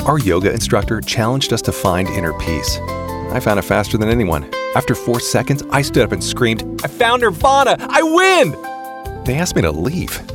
Our yoga instructor challenged us to find inner peace. I found it faster than anyone. After 4 seconds, I stood up and screamed, "I found Nirvana! I win!" They asked me to leave.